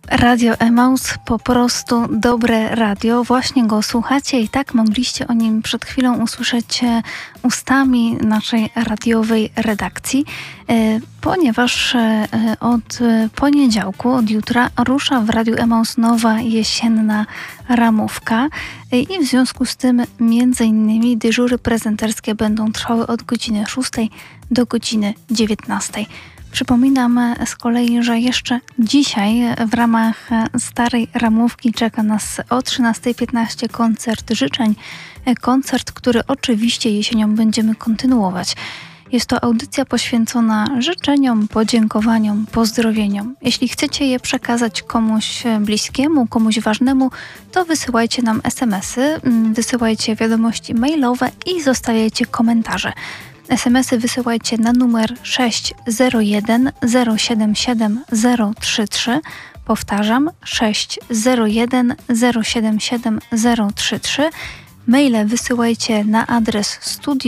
Radio Emaus, po prostu dobre radio. Właśnie go słuchacie i tak mogliście o nim przed chwilą usłyszeć ustami naszej radiowej redakcji, ponieważ od poniedziałku, od jutra rusza w Radiu Emaus nowa jesienna ramówka i w związku z tym między innymi dyżury prezenterskie będą trwały od godziny 6 do godziny 19. Przypominam z kolei, że jeszcze dzisiaj w ramach starej ramówki czeka nas o 13:15 koncert życzeń. Koncert, który oczywiście jesienią będziemy kontynuować. Jest to audycja poświęcona życzeniom, podziękowaniom, pozdrowieniom. Jeśli chcecie je przekazać komuś bliskiemu, komuś ważnemu, to wysyłajcie nam SMS-y, wysyłajcie wiadomości mailowe i zostawiajcie komentarze. SMS-y wysyłajcie na numer 601 077 033. Powtarzam, 601 077 033. Maile wysyłajcie na adres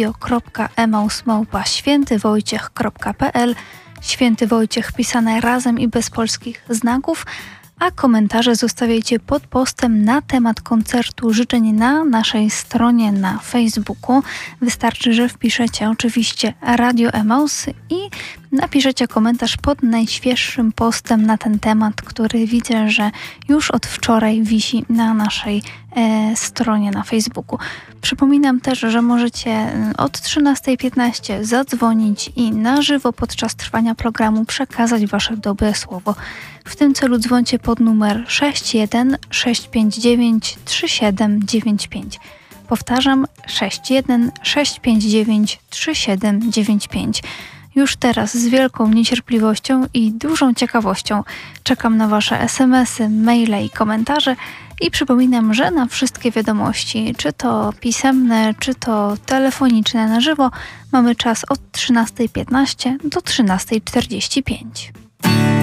studio.emaus@świętywojciech.pl. Święty Wojciech pisane razem i bez polskich znaków, a komentarze zostawiajcie pod postem na temat koncertu życzeń na naszej stronie na Facebooku. Wystarczy, że wpiszecie oczywiście Radio Emaus i napiszecie komentarz pod najświeższym postem na ten temat, który widzę, że już od wczoraj wisi na naszej stronie na Facebooku. Przypominam też, że możecie od 13:15 zadzwonić i na żywo podczas trwania programu przekazać wasze dobre słowo. W tym celu dzwońcie pod numer 61 659 3795. Powtarzam, 61 659 3795. Już teraz z wielką niecierpliwością i dużą ciekawością czekam na wasze SMS-y, maile i komentarze i przypominam, że na wszystkie wiadomości, czy to pisemne, czy to telefoniczne na żywo, mamy czas od 13:15 do 13:45.